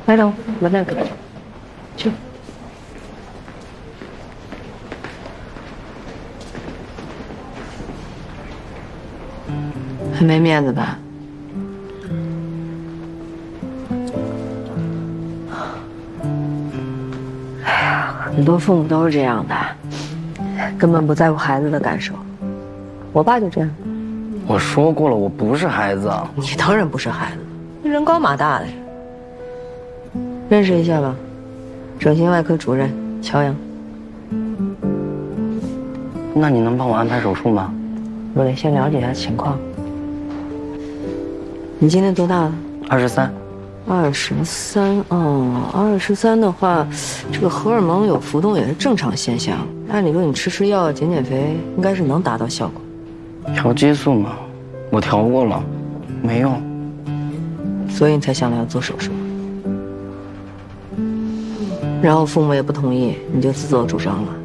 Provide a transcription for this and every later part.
来了，我那个，去。很没面子吧？哎呀，很多父母都是这样的，根本不在乎孩子的感受。我爸就这样。 我说过了，我不是孩子。 你当然不是孩子，你人高马大的呀。认识一下吧，整形外科主任乔阳。 那你能帮我安排手术吗？ 我得先了解一下情况。你今年多大了 23。 23哦，23的话，这个荷尔蒙有浮动也是正常现象。按理说你吃药、减肥，应该是能达到效果。 调激素嘛，我调过了，没用。 所以你才想到要做手术。然后父母也不同意，你就自作主张了。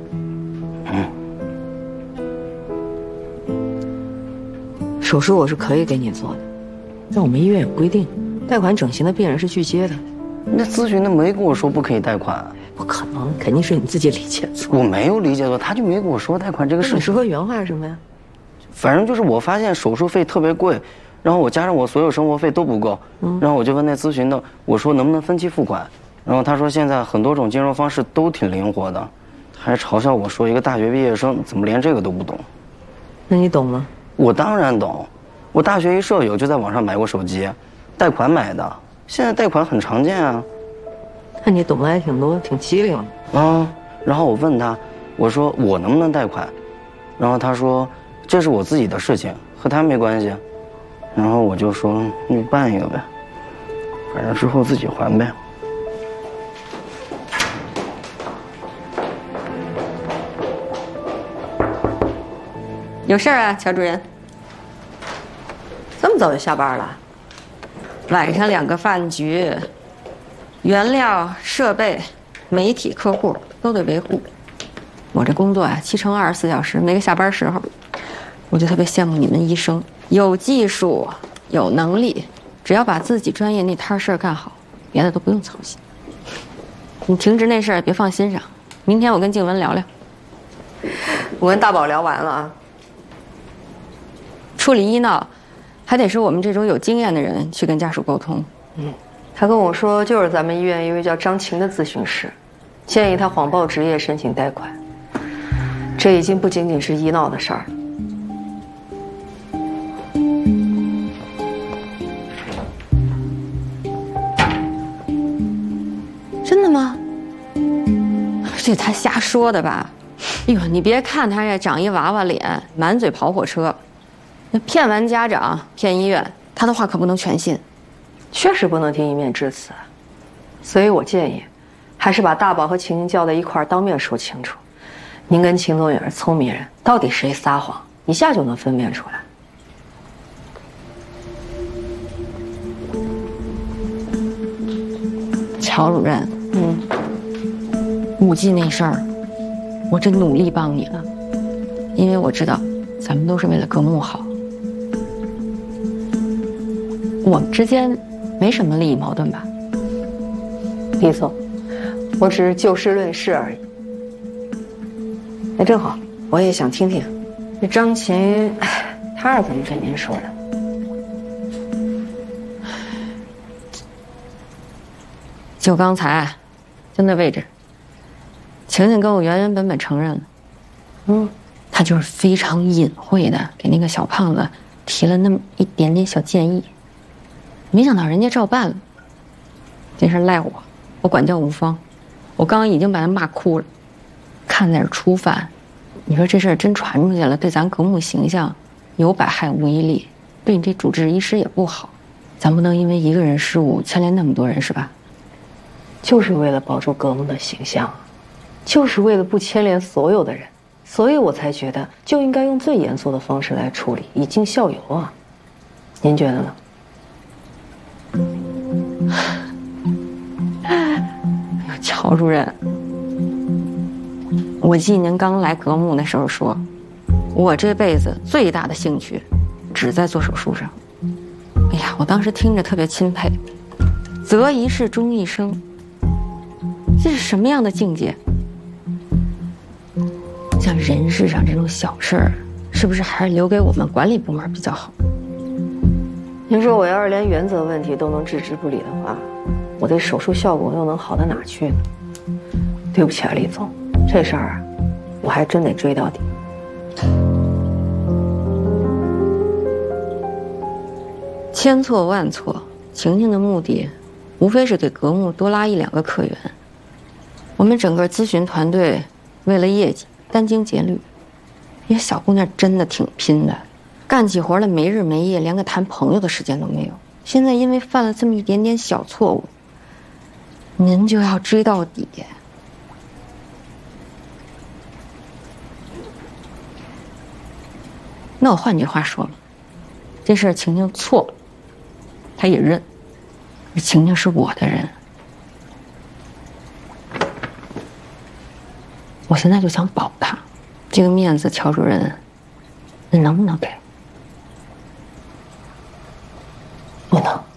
手术我是可以给你做的，但我们医院有规定，贷款整形的病人是拒接的。 那咨询的没跟我说不可以贷款。 不可能，肯定是你自己理解错。 我没有理解错，他就没跟我说贷款这个事。 你说原话是什么呀？ 反正就是我发现手术费特别贵，然后我加上我所有生活费都不够，然后我就问那咨询的，我说能不能分期付款，然后他说现在很多种金融方式都挺灵活的，还嘲笑我说一个大学毕业生怎么连这个都不懂。 那你懂吗？ 我当然懂，我大学一舍友就在网上买过手机，贷款买的，现在贷款很常见啊。 那你懂得还挺多，挺机灵的。 然后我问他，我说我能不能贷款，然后他说这是我自己的事情，和他没关系。然后我就说你办一个呗，反正之后自己还呗。 有事儿啊，乔主任？ 这么早就下班了？ 晚上2个饭局，原料、设备、媒体、客户都得维护。我这工作啊，7乘24小时，没个下班时候。我就特别羡慕你们医生，有技术，有能力，只要把自己专业那摊事儿干好，别的都不用操心。你停职那事儿别放心上，明天我跟静雯聊聊。 我跟大宝聊完了啊。 处理医闹，还得是我们这种有经验的人去跟家属沟通。 他跟我说，就是咱们医院一位叫张晴的咨询师，建议他谎报职业申请贷款。这已经不仅仅是医闹的事儿了。 真的吗？这他瞎说的吧？哎呦，你别看他这长一娃娃脸，满嘴跑火车，那骗完家长，骗医院，他的话可不能全信。 确实不能听一面之词，所以我建议，还是把大宝和晴晴叫在一块儿，当面说清楚。您跟秦总也是聪明人，到底谁撒谎，一下就能分辨出来。 乔主任，5G 那事儿，我真努力帮你了，因为我知道，咱们都是为了科目好。我们之间没什么利益矛盾吧？ 李总，我只是就事论事而已。那正好，我也想听听，这张琴，她是怎么跟您说的？ 就刚才，就那位置，晴晴跟我原本承认了，她就是非常隐晦的给那个小胖子提了那么一点点小建议，没想到人家照办了。这事赖我管教无方，我刚刚已经把他骂哭了，看在是初犯，你说这事儿真传出去了，对咱革命形象有百害无一利，对你这主治医师也不好，咱不能因为一个人失误牵连那么多人，是吧？ 就是为了保住革命的形象，就是为了不牵连所有的人，所以我才觉得就应该用最严肃的方式来处理，以儆效尤啊。您觉得呢？ 乔主任，我记得您刚来革命的时候说，我这辈子最大的兴趣只在做手术上。哎呀，我当时听着特别钦佩， 择一事终一生，这是什么样的境界？像人事上这种小事儿，是不是还是留给我们管理部门比较好？ 您说我要是连原则问题都能置之不理的话，我对手术效果又能好到哪去呢？对不起啊，李总，这事儿啊，我还真得追到底。 千错万错，晴晴的目的，无非是给格木多拉1、2个客源。我们整个咨询团队为了业绩殚精竭虑，因为小姑娘真的挺拼的，干起活来没日没夜，连个谈朋友的时间都没有。现在因为犯了这么一点点小错误，您就要追到底。那我换句话说了，这事儿晴晴错了，她也认，晴晴是我的人，我现在就想保她，这个面子，乔主任，你能不能给？ 不能。